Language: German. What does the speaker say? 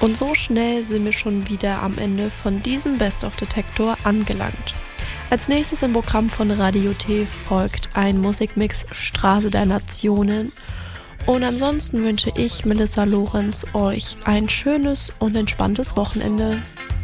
Und so schnell sind wir schon wieder am Ende von diesem Best of Detektor angelangt. Als nächstes im Programm von Radio T folgt ein Musikmix Straße der Nationen. Und ansonsten wünsche ich, Melissa Lorenz, euch ein schönes und entspanntes Wochenende.